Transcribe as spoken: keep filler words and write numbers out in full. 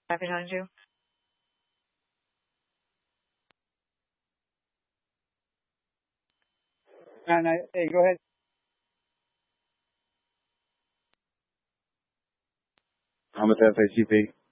Happy talking to you. And I, hey, go ahead. I'm with F A C P.